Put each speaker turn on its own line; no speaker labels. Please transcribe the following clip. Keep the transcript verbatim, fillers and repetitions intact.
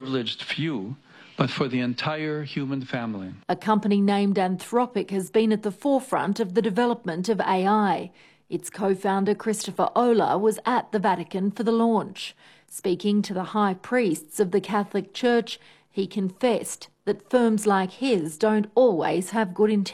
privileged few, but for the entire human family.
A company named Anthropic has been at the forefront of the development of A I. Its co-founder Christopher Olah was at the Vatican for the launch. Speaking to the high priests of the Catholic Church, he confessed that firms like his don't always have good intentions.